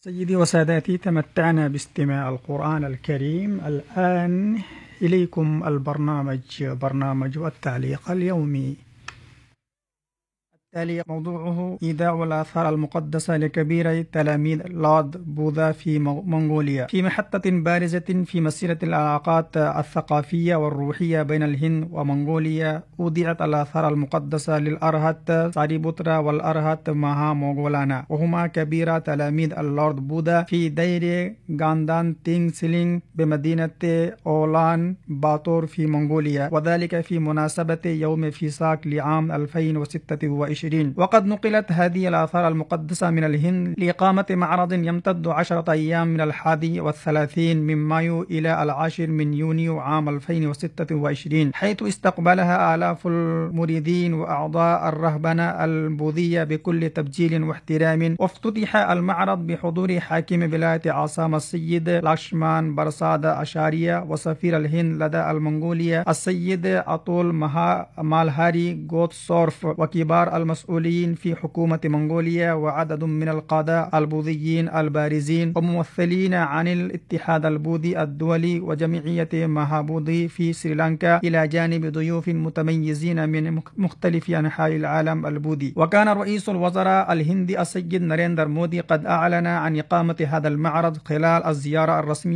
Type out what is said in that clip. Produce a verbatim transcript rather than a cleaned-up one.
سيدي وسادتي، تمتعنا باستماع القرآن الكريم. الآن إليكم البرنامج برنامج التعليق اليومي. التالي موضوعه إيذاء الآثار المقدسة لكبير تلاميذ لورد بوذا في منغوليا. في محطة بارزة في مسيرة العلاقات الثقافية والروحية بين الهند ومنغوليا، أودعت الآثار المقدسة للأرهت ساريبوترا والأرهت مها موغولانا، وهما كبير تلاميذ اللورد بوذا في دير غاندان تينغ سيلينغ بمدينة أولان باتور في منغوليا، وذلك في مناسبة يوم فيساك لعام ألفين وستة وعشرين. وقد نقلت هذه الآثار المقدسة من الهند لإقامة معرض يمتد عشرة أيام من الحادي والثلاثين من مايو إلى العاشر من يونيو عام ألفين وستة وعشرين، حيث استقبلها آلاف المريدين وأعضاء الرهبنة البوذية بكل تبجيل واحترام. وافتتح المعرض بحضور حاكم ولاية عاصمة السيد لاشمان برساد أشاريا، وسفير الهند لدى المنغولية السيد أطول مالهاري غوتسورف، وكبار المسؤولين في حكومة منغوليا، وعدد من القادة البوذيين البارزين، وممثلين عن الاتحاد البوذي الدولي وجمعية مهابوذي في سريلانكا، إلى جانب ضيوف متميزين من مختلف أنحاء العالم البوذي. وكان رئيس الوزراء الهندي السيد ناريندر مودي قد أعلن عن إقامة هذا المعرض خلال الزيارة الرسمية